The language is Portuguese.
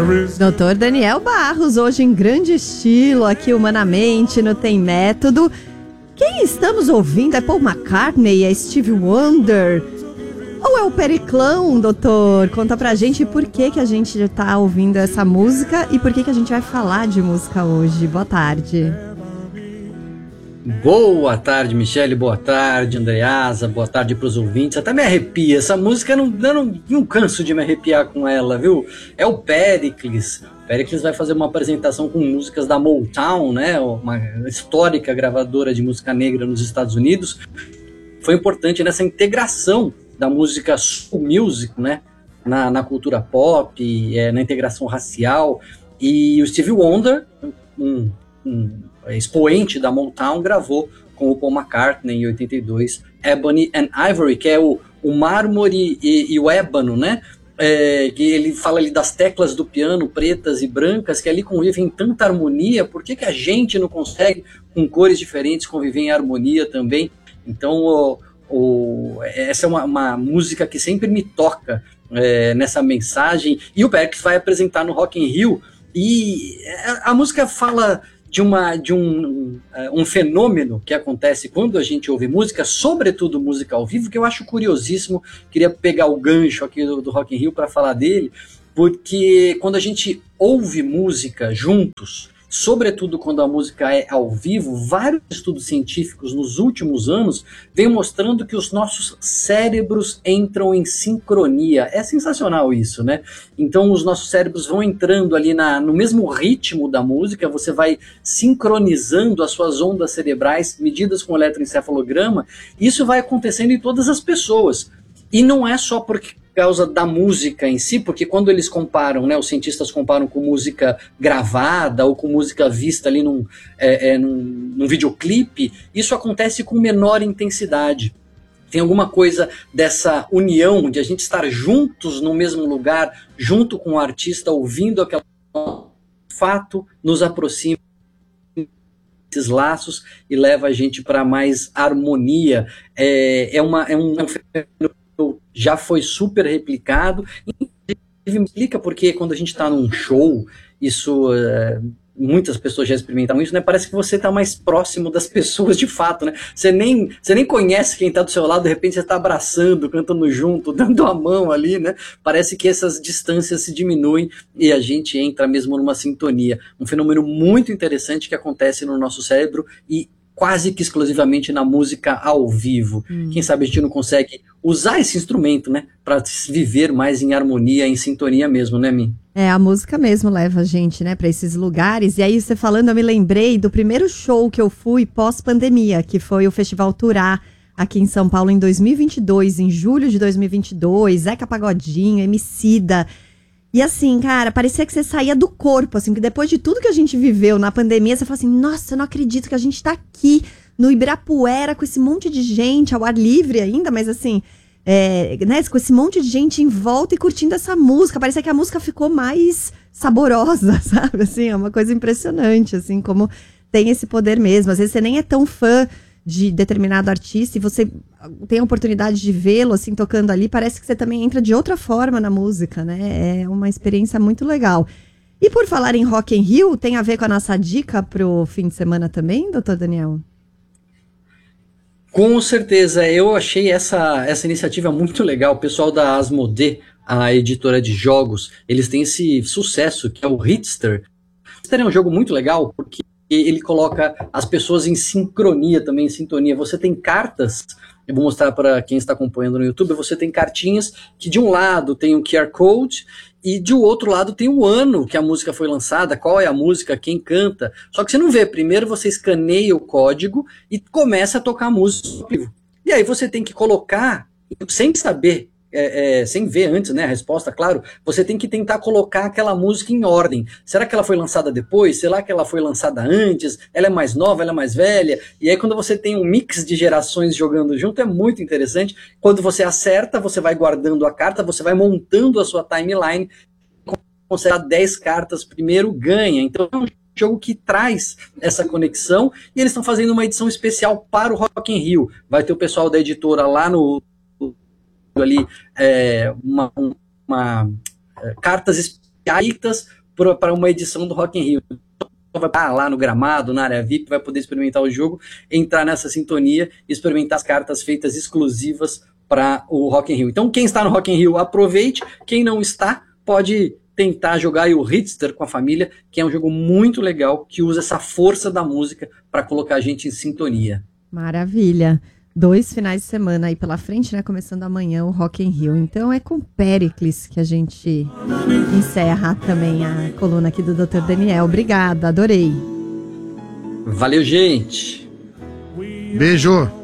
Dr. Daniel Barros, hoje em grande estilo, aqui humanamente, no Tem Método. Quem estamos ouvindo é Paul McCartney, é Stevie Wonder? Ou é o Periclão, doutor? Conta pra gente por que a gente já tá ouvindo essa música e por que a gente vai falar de música hoje. Boa tarde. Boa tarde, Michele, boa tarde, Andreasa, boa tarde pros ouvintes. Até me arrepia, essa música eu não canso de me arrepiar com ela, viu? É o Péricles. O Péricles vai fazer uma apresentação com músicas da Motown, né? Uma histórica gravadora de música negra nos Estados Unidos. Foi importante nessa integração da música soul music, né? Na cultura pop, na integração racial. E o Stevie Wonder, um expoente da Motown, gravou com o Paul McCartney em 82 Ebony and Ivory, que é o mármore e o ébano, né? Que ele fala ali das teclas do piano pretas e brancas que ali convivem em tanta harmonia. Por que a gente não consegue, com cores diferentes, conviver em harmonia também? Então essa é uma música que sempre me toca nessa mensagem, e o Pericles vai apresentar no Rock in Rio, e a música fala de um fenômeno que acontece quando a gente ouve música, sobretudo música ao vivo, que eu acho curiosíssimo. Queria pegar o gancho aqui do Rock in Rio para falar dele, porque quando a gente ouve música juntos, sobretudo quando a música é ao vivo, vários estudos científicos nos últimos anos vêm mostrando que os nossos cérebros entram em sincronia. É sensacional isso, né? Então os nossos cérebros vão entrando ali no mesmo ritmo da música, você vai sincronizando as suas ondas cerebrais, medidas com eletroencefalograma. Isso vai acontecendo em todas as pessoas. E não é só por causa da música em si, porque quando eles comparam, né, os cientistas comparam com música gravada ou com música vista ali num videoclipe, isso acontece com menor intensidade. Tem alguma coisa dessa união, de a gente estar juntos no mesmo lugar, junto com o artista, ouvindo aquele fato, nos aproxima esses laços e leva a gente para mais harmonia. É um fenômeno já foi super replicado, inclusive me explica porque quando a gente está num show, isso muitas pessoas já experimentaram isso, né? Parece que você está mais próximo das pessoas de fato, né? Você nem conhece quem está do seu lado, de repente você está abraçando, cantando junto, dando a mão ali, né? Parece que essas distâncias se diminuem e a gente entra mesmo numa sintonia. Um fenômeno muito interessante que acontece no nosso cérebro e quase que exclusivamente na música ao vivo. Quem sabe a gente não consegue usar esse instrumento, né, para viver mais em harmonia, em sintonia mesmo, né, Mi? A música mesmo leva a gente, né, para esses lugares. E aí você falando, eu me lembrei do primeiro show que eu fui pós-pandemia, que foi o Festival Turá, aqui em São Paulo, em 2022, em julho de 2022, Zeca Pagodinho, Emicida. E assim, cara, parecia que você saía do corpo, assim, que depois de tudo que a gente viveu na pandemia, você fala assim, nossa, eu não acredito que a gente tá aqui no Ibirapuera com esse monte de gente, ao ar livre ainda, mas assim, né, com esse monte de gente em volta e curtindo essa música. Parecia que a música ficou mais saborosa, sabe? Assim, é uma coisa impressionante, assim, como tem esse poder mesmo. Às vezes você nem é tão fã de determinado artista e você tem a oportunidade de vê-lo assim tocando ali, parece que você também entra de outra forma na música, né? É uma experiência muito legal. E por falar em Rock in Rio, tem a ver com a nossa dica pro fim de semana também, doutor Daniel? Com certeza, eu achei essa iniciativa muito legal. O pessoal da Asmodee, a editora de jogos, eles têm esse sucesso que é o Hitster. O Hitster é um jogo muito legal porque ele coloca as pessoas em sincronia também, em sintonia. Você tem cartas, eu vou mostrar para quem está acompanhando no YouTube, você tem cartinhas que de um lado tem o QR Code e de outro lado tem o ano que a música foi lançada, qual é a música, quem canta. Só que você não vê, primeiro você escaneia o código e começa a tocar a música. E aí você tem que colocar, sem saber, sem ver antes, né, a resposta, claro, você tem que tentar colocar aquela música em ordem. Será que ela foi lançada depois? Será que ela foi lançada antes? Ela é mais nova, ela é mais velha? E aí quando você tem um mix de gerações jogando junto, é muito interessante. Quando você acerta, você vai guardando a carta, você vai montando a sua timeline, consegue 10 cartas primeiro, ganha. Então é um jogo que traz essa conexão e eles estão fazendo uma edição especial para o Rock in Rio. Vai ter o pessoal da editora lá ali cartas para uma edição do Rock in Rio. Vai lá no gramado, na área VIP, vai poder experimentar o jogo, entrar nessa sintonia e experimentar as cartas feitas exclusivas para o Rock in Rio. Então quem está no Rock in Rio, aproveite. Quem não está, pode tentar jogar aí o Hitster com a família, que é um jogo muito legal, que usa essa força da música para colocar a gente em sintonia. Maravilha. 2 finais de semana aí pela frente, né? Começando amanhã o Rock in Rio. Então é com Péricles que a gente encerra também a coluna aqui do Dr. Daniel. Obrigada, adorei. Valeu, gente. Beijo.